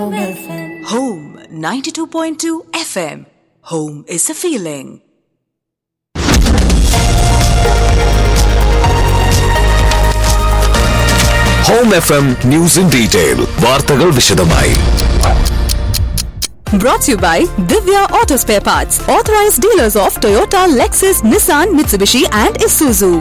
Home 92.2 FM. Home is a feeling. Home FM News in Detail. വാർത്തകൾ വിശദമായി. Brought to you by Divya Auto Spare Parts, authorized dealers of Toyota, Lexus, Nissan, Mitsubishi and Isuzu.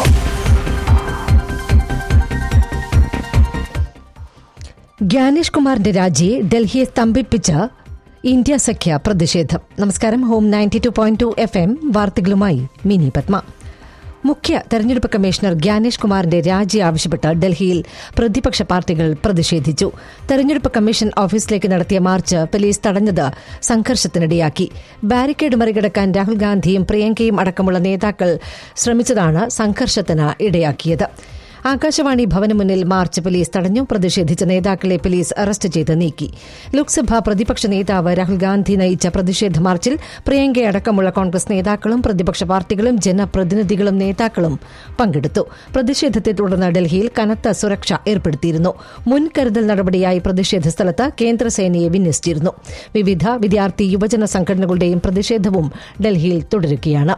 Gyanesh കുമാറിന്റെ രാജി ഡൽഹിയെ സ്തംഭിപ്പിച്ച India സഖ്യ പ്രതിഷേധം. നമസ്കാരം. Home 92.2 FM വാർത്തകളുമായി mini Padma. മുഖ്യ തെരഞ്ഞെടുപ്പ് കമ്മീഷണർ ഗ്യാനേഷ് കുമാറിന്റെ രാജി ആവശ്യപ്പെട്ട് ഡൽഹിയിൽ പ്രതിപക്ഷ പാർട്ടികൾ പ്രതിഷേധിച്ചു. തെരഞ്ഞെടുപ്പ് കമ്മീഷൻ ഓഫീസിലേക്ക് നടത്തിയ മാർച്ച് പോലീസ് തടഞ്ഞത് സംഘർഷത്തിനിടയാക്കി. ബാരിക്കേഡ് മറികടക്കാൻ രാഹുൽ ഗാന്ധിയും പ്രിയങ്കയും അടക്കമുള്ള നേതാക്കൾ ശ്രമിച്ചതാണ് സംഘർഷത്തിന് ഇടയാക്കിയത്. ആകാശവാണി ഭവന് മുന്നിൽ മാർച്ച് പോലീസ് തടഞ്ഞു. പ്രതിഷേധിച്ച നേതാക്കളെ പോലീസ് അറസ്റ്റ് ചെയ്ത് നീക്കി. ലോക്സഭാ പ്രതിപക്ഷ നേതാവ് രാഹുൽ ഗാന്ധി നയിച്ച പ്രതിഷേധ മാർച്ചിൽ പ്രിയങ്കയടക്കമുള്ള കോൺഗ്രസ് നേതാക്കളും പ്രതിപക്ഷ പാർട്ടികളും ജനപ്രതിനിധികളും നേതാക്കളും പങ്കെടുത്തു. പ്രതിഷേധത്തെ തുടർന്ന് ഡൽഹിയിൽ കനത്ത സുരക്ഷ ഏർപ്പെടുത്തിയിരുന്നു. മുൻകരുതൽ നടപടിയായി പ്രതിഷേധ സ്ഥലത്ത് കേന്ദ്രസേനയെ വിന്യസിച്ചിരുന്നു. വിവിധ വിദ്യാർത്ഥി യുവജന സംഘടനകളുടെയും പ്രതിഷേധവും ഡൽഹിയിൽ തുടരുകയാണ്.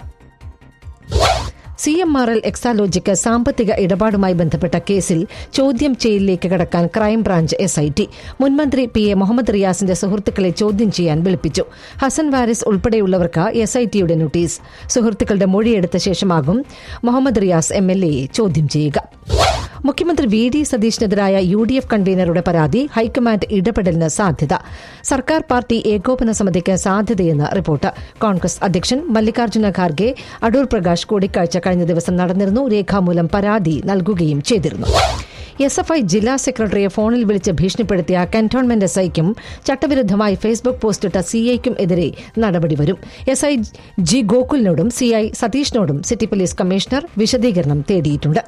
CMRL എക്സാലോജിക്ക് സാമ്പത്തിക ഇടപാടുമായി ബന്ധപ്പെട്ട കേസിൽ ചോദ്യം ചെയ്യലിലേക്ക് കടക്കാൻ ക്രൈംബ്രാഞ്ച് SIT മുൻമന്ത്രി PA മുഹമ്മദ് റിയാസിന്റെ സുഹൃത്തുക്കളെ ചോദ്യം ചെയ്യാൻ വിളിപ്പിച്ചു. ഹസൻ വാരിസ് ഉൾപ്പെടെയുള്ളവർക്ക് SITയുടെ നോട്ടീസ്. സുഹൃത്തുക്കളുടെ മൊഴിയെടുത്ത ശേഷമാകും മുഹമ്മദ് റിയാസ് MLA ചോദ്യം ചെയ്യുക. മുഖ്യമന്ത്രി VD സതീഷിനെതിരായ UDF കൺവീനറുടെ പരാതി ഹൈക്കമാൻഡ് ഇടപെടലിന് സാധ്യത. സർക്കാർ പാർട്ടി ഏകോപന സമിതിക്ക് സാധ്യതയെന്ന് റിപ്പോർട്ട്. കോൺഗ്രസ് അധ്യക്ഷൻ മല്ലികാർജ്ജുന ഖാർഗെ അടൂർ പ്രകാശ് കൂടിക്കാഴ്ച കഴിഞ്ഞ ദിവസം നടന്നിരുന്നു. രേഖാമൂലം പരാതി നൽകുകയും ചെയ്തിരുന്നു. SFI ജില്ലാ സെക്രട്ടറിയെ ഫോണിൽ വിളിച്ച് ഭീഷണിപ്പെടുത്തിയ കന്റോൺമെന്റ് SIക്കും ചട്ടവിരുദ്ധമായി ഫേസ്ബുക്ക് പോസ്റ്റിട്ട CIക്കും എതിരെ നടപടി വരും. SI G ഗോകുലിനോടും CI സതീഷിനോടും city police commissioner വിശദീകരണം തേടിയിട്ടുണ്ട്.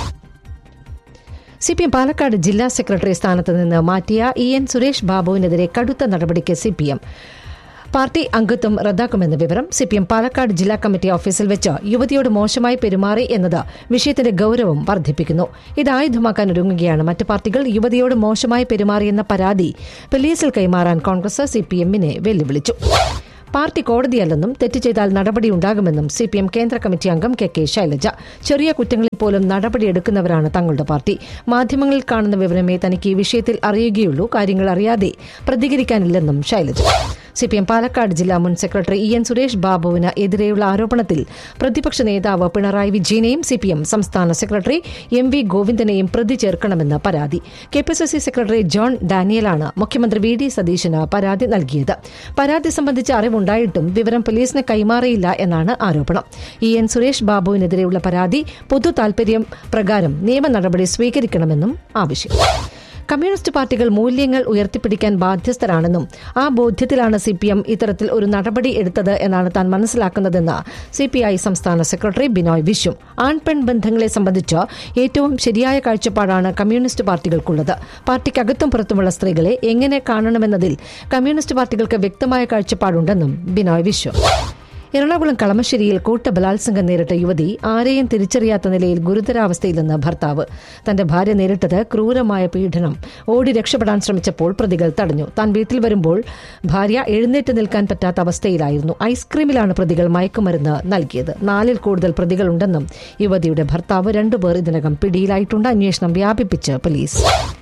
CPM പാലക്കാട് ജില്ലാ സെക്രട്ടറി സ്ഥാനത്ത് നിന്ന് മാറ്റിയ EN സുരേഷ് ബാബുവിനെതിരെ കടുത്ത നടപടിക്ക് CPM പാർട്ടി അംഗത്വം റദ്ദാക്കുമെന്ന വിവരം. CPM പാലക്കാട് ജില്ലാ കമ്മിറ്റി ഓഫീസിൽ വെച്ച് യുവതിയോട് മോശമായി പെരുമാറി എന്നത് വിഷയത്തിന്റെ ഗൌരവം വർദ്ധിപ്പിക്കുന്നു. ഇത് ആയുധമാക്കാൻ ഒരുങ്ങുകയാണ് മറ്റ് പാർട്ടികൾ. യുവതിയോട് മോശമായി പെരുമാറിയെന്ന പരാതി പോലീസിൽ കൈമാറാൻ കോൺഗ്രസ് CPMനെ വെല്ലുവിളിച്ചു. പാർട്ടി കോടതിയല്ലെന്നും തെറ്റ് ചെയ്താൽ നടപടിയുണ്ടാകുമെന്നും CPM കേന്ദ്ര കമ്മിറ്റി അംഗം KK ശൈലജ. ചെറിയ കുറ്റങ്ങളിൽ പോലും നടപടിയെടുക്കുന്നവരാണ് തങ്ങളുടെ പാർട്ടി. മാധ്യമങ്ങളിൽ കാണുന്ന വിവരമേ തനിക്ക് ഈ വിഷയത്തിൽ അറിയുകയുള്ളൂ, കാര്യങ്ങൾ അറിയാതെ പ്രതികരിക്കാനില്ലെന്നും ശൈലജ. CPM പാലക്കാട് ജില്ലാ മുൻ സെക്രട്ടറി EN സുരേഷ് ബാബുവിന് എതിരെയുള്ള ആരോപണത്തിൽ പ്രതിപക്ഷ നേതാവ് പിണറായി വിജയനെയും CPM സംസ്ഥാന സെക്രട്ടറി MV ഗോവിന്ദനെയും പ്രതി ചേർക്കണമെന്ന് പരാതി. KPCC സെക്രട്ടറി ജോൺ ഡാനിയലാണ് മുഖ്യമന്ത്രി VD സതീശന് പരാതി നൽകിയത്. പരാതി സംബന്ധിച്ച അറിവുണ്ടായിട്ടും വിവരം പോലീസിന് കൈമാറിയില്ല എന്നാണ് ആരോപണം. EN സുരേഷ് ബാബുവിനെതിരെയുള്ള പരാതി പൊതു താൽപര്യം പ്രകാരം നിയമ നടപടി സ്വീകരിക്കണമെന്നും ആവശ്യം. കമ്മ്യൂണിസ്റ്റ് പാർട്ടികൾ മൂല്യങ്ങൾ ഉയർത്തിപ്പിടിക്കാൻ ബാധ്യസ്ഥരാണെന്നും ആ ബോധ്യത്തിലാണ് CPM ഇത്തരത്തിൽ ഒരു നടപടി എടുത്തത് എന്നാണ് താൻ മനസ്സിലാക്കുന്നതെന്ന് CPI സംസ്ഥാന സെക്രട്ടറി ബിനോയ് വിശ്വം. ആൺപെൺ ബന്ധങ്ങളെ സംബന്ധിച്ച് ഏറ്റവും ശരിയായ കാഴ്ചപ്പാടാണ് കമ്മ്യൂണിസ്റ്റ് പാർട്ടികൾക്കുള്ളത്. പാർട്ടിക്കകത്തും പുറത്തുമുള്ള സ്ത്രീകളെ എങ്ങനെ കാണണമെന്നതിൽ കമ്മ്യൂണിസ്റ്റ് പാർട്ടികൾക്ക് വ്യക്തമായ കാഴ്ചപ്പാടുണ്ടെന്നും ബിനോയ് വിശ്വം. എറണാകുളം കളമശ്ശേരിയിൽ കൂട്ടബലാത്സംഗം നേരിട്ട യുവതി ആരെയും തിരിച്ചറിയാത്ത നിലയിൽ ഗുരുതരാവസ്ഥയിലെന്ന് ഭർത്താവ്. തന്റെ ഭാര്യ നേരിട്ടത് ക്രൂരമായ പീഡനം. ഓടി രക്ഷപ്പെടാൻ ശ്രമിച്ചപ്പോൾ പ്രതികൾ തടഞ്ഞു. താൻ വീട്ടിൽ വരുമ്പോൾ ഭാര്യ എഴുന്നേറ്റ് നിൽക്കാൻ പറ്റാത്ത അവസ്ഥയിലായിരുന്നു. ഐസ്ക്രീമിലാണ് പ്രതികൾ മയക്കുമരുന്ന് നൽകിയത്. 4ൽ കൂടുതൽ പ്രതികളുണ്ടെന്നും യുവതിയുടെ ഭർത്താവ്. 2 പേർ ഇതിനകം പിടിയിലായിട്ടുണ്ട്. അന്വേഷണം വ്യാപിപ്പിച്ച് പോലീസ്.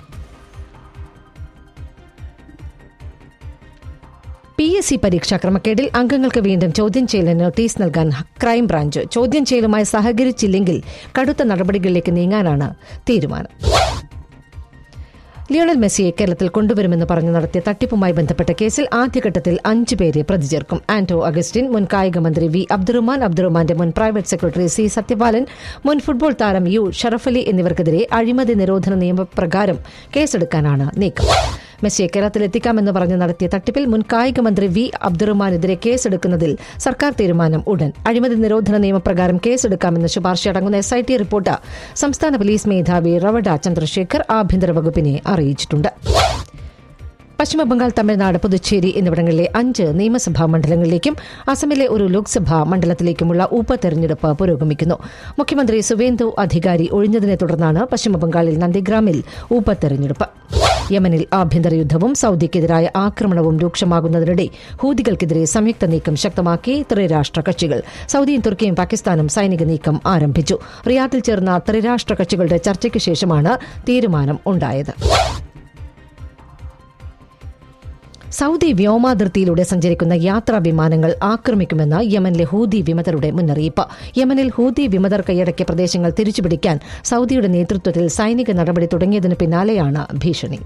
PSC പരീക്ഷാ ക്രമക്കേടിൽ അംഗങ്ങൾക്ക് വീണ്ടും ചോദ്യം ചെയ്യലിന് നോട്ടീസ് നൽകാൻ ക്രൈംബ്രാഞ്ച്. ചോദ്യം ചെയ്യലുമായി സഹകരിച്ചില്ലെങ്കിൽ കടുത്ത നടപടികളിലേക്ക് നീങ്ങാനാണ് തീരുമാനം. ലിയോണൽ മെസ്സിയെ കേരളത്തിൽ കൊണ്ടുവരുമെന്ന് പറഞ്ഞു നടത്തിയ തട്ടിപ്പുമായി ബന്ധപ്പെട്ട കേസിൽ ആദ്യഘട്ടത്തിൽ 5 പേരെ പ്രതി ചേർക്കും. ആന്റോ അഗസ്റ്റിൻ, മുൻ കായിക മന്ത്രി V അബ്ദുറഹ്മാന്റെ മുൻ പ്രൈവറ്റ് സെക്രട്ടറി C സത്യപാലൻ, മുൻ ഫുട്ബോൾ താരം U ഷറഫലി എന്നിവർക്കെതിരെ അഴിമതി നിരോധന നിയമപ്രകാരം കേസെടുക്കാനാണ് നീക്കം. മെസ്സിയെ കേരളത്തിലെത്തിക്കാമെന്ന് പറഞ്ഞ് നടത്തിയ തട്ടിപ്പിൽ മുൻ കായിക മന്ത്രി V അബ്ദുറഹ്മാനെതിരെ കേസെടുക്കുന്നതിൽ സർക്കാർ തീരുമാനം ഉടൻ. അഴിമതി നിരോധന നിയമപ്രകാരം കേസെടുക്കാമെന്ന് ശുപാർശയടങ്ങുന്ന SIT റിപ്പോർട്ട് സംസ്ഥാന പോലീസ് മേധാവി റവഡ ചന്ദ്രശേഖർ ആഭ്യന്തര വകുപ്പിനെ അറിയിച്ചിട്ടുണ്ട്. പശ്ചിമബംഗാൾ, തമിഴ്നാട്, പുതുച്ചേരി എന്നിവിടങ്ങളിലെ 5 നിയമസഭാ മണ്ഡലങ്ങളിലേക്കും അസമിലെ ഒരു ലോക്സഭാ മണ്ഡലത്തിലേക്കുമുള്ള ഉപതെരഞ്ഞെടുപ്പ് പുരോഗമിക്കുന്നു. മുഖ്യമന്ത്രി സുവേന്ദു അധികാരി ഒഴിഞ്ഞതിനെ തുടർന്നാണ് പശ്ചിമബംഗാളിൽ നന്ദിഗ്രാമിൽ ഉപതെരഞ്ഞെടുപ്പ്. യമനിൽ ആഭ്യന്തര യുദ്ധവും സൌദിക്കെതിരായ ആക്രമണവും രൂക്ഷമാകുന്നതിനിടെ ഹൂതികൾക്കെതിരെ സംയുക്ത നീക്കം ശക്തമാക്കി ത്രിരാഷ്ട്ര കക്ഷികൾ. സൌദിയും തുർക്കിയും പാകിസ്ഥാനും സൈനിക നീക്കം ആരംഭിച്ചു. റിയാദിൽ ചേർന്ന ത്രിരാഷ്ട്ര കക്ഷികളുടെ ചർച്ചയ്ക്ക് ശേഷമാണ് തീരുമാനം ഉണ്ടായത്. സൌദി വ്യോമാതിർത്തിയിലൂടെ സഞ്ചരിക്കുന്ന യാത്രാ വിമാനങ്ങൾ ആക്രമിക്കുമെന്ന് യമനിലെ ഹൂതി വിമതരുടെ മുന്നറിയിപ്പ്. യമനിൽ ഹൂതി വിമതർ കൈയടക്കിയ പ്രദേശങ്ങൾ തിരിച്ചുപിടിക്കാൻ സൌദിയുടെ നേതൃത്വത്തിൽ സൈനിക നടപടി തുടങ്ങിയതിന് പിന്നാലെയാണ് ഭീഷണി.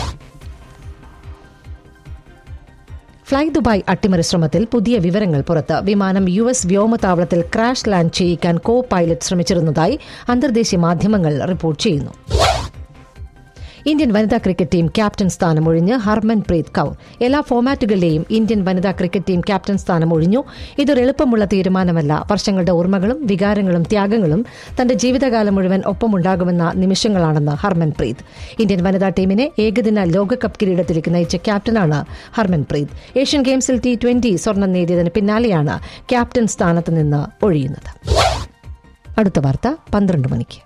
ഫ്ളൈ ദുബായ് അട്ടിമറി ശ്രമത്തിൽ പുതിയ വിവരങ്ങൾ പുറത്ത്. വിമാനം US വ്യോമതാവളത്തിൽ ക്രാഷ് ലാൻഡ് ചെയ്യിക്കാൻ കോ പൈലറ്റ് ശ്രമിച്ചിരുന്നതായി അന്തർദേശീയ മാധ്യമങ്ങൾ റിപ്പോർട്ട് ചെയ്യുന്നു. ഇന്ത്യൻ വനിതാ ക്രിക്കറ്റ് ടീം ക്യാപ്റ്റൻ സ്ഥാനം ഒഴിഞ്ഞ് ഹർമൻപ്രീത് കൌർ. എല്ലാ ഫോമാറ്റുകളിലെയും ഇന്ത്യൻ വനിതാ ക്രിക്കറ്റ് ടീം ക്യാപ്റ്റൻ സ്ഥാനം ഒഴിഞ്ഞു. ഇതൊരു എളുപ്പമുള്ള തീരുമാനമല്ല. വർഷങ്ങളുടെ ഓർമ്മകളും വികാരങ്ങളും ത്യാഗങ്ങളും തന്റെ ജീവിതകാലം മുഴുവൻ ഒപ്പമുണ്ടാകുമെന്ന നിമിഷങ്ങളാണെന്ന് ഹർമൻപ്രീത്. ഇന്ത്യൻ വനിതാ ടീമിനെ ഏകദിന ലോകകപ്പ് കിരീടത്തിലേക്ക് നയിച്ച ക്യാപ്റ്റനാണ് ഹർമൻപ്രീത്. ഏഷ്യൻ ഗെയിംസിൽ T20 സ്വർണം നേടിയതിന് പിന്നാലെയാണ് ക്യാപ്റ്റൻ സ്ഥാനത്ത് നിന്ന് ഒഴിയുന്നത്. അടുത്ത വാർത്ത 12 മണിക്ക്.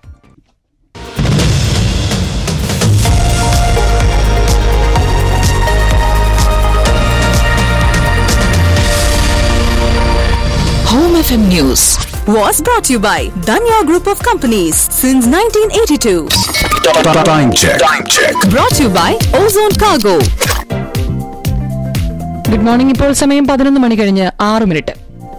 Home FM News was brought to you by Danya Group of Companies since 1982. Time check. Brought to you by Ozone Cargo. Good morning. ഇപ്പോൾ സമയം 11 മണി കഴിഞ്ഞ് 6 minute.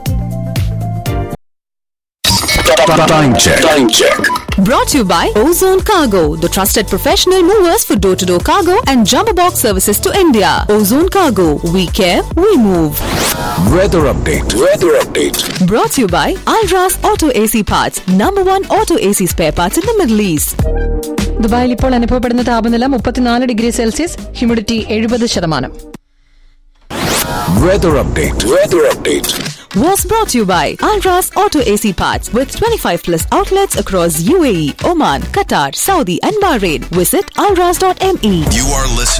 Time check. Brought to you by Ozone Cargo, the trusted professional movers for door-to-door cargo and jumbo box services to India. Ozone Cargo, we care, we move. Weather update. Brought to you by Alras Auto AC Parts, #1 auto AC spare parts in the Middle East. ദുബായിൽ ഇപ്പോൾ അനുഭവപ്പെടുന്ന താപനില 34 degree Celsius, humidity 70%. Weather update. Was brought to you by Alras Auto AC Parts with 25+ outlets across UAE, Oman, Qatar, Saudi and Bahrain. Visit alras.me. You are listening